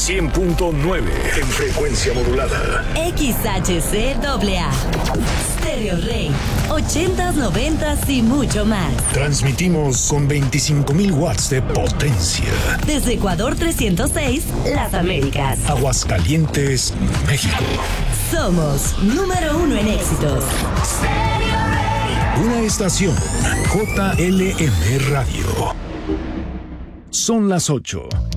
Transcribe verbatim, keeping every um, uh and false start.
cien punto nueve en frecuencia modulada. X H C A A. Stereo Rey. ochentas, noventas y mucho más. Transmitimos con veinticinco mil watts de potencia. Desde Ecuador trescientos seis, Las Américas. Aguascalientes, México. Somos número uno en éxitos. Una estación J L M Radio. Son las ocho